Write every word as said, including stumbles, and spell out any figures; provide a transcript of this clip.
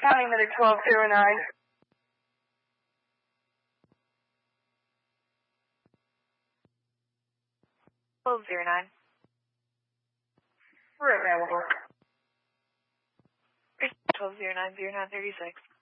County medic twelve zero nine. twelve zero nine. We're available. twelve zero nine, zero nine thirty-six.